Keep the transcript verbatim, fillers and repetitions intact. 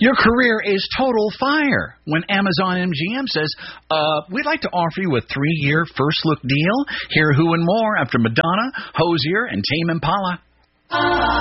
Your career is total fire when Amazon M G M says, uh, we'd like to offer you a three-year first-look deal. Hear who and more after Madonna, Hozier, and Tame Impala.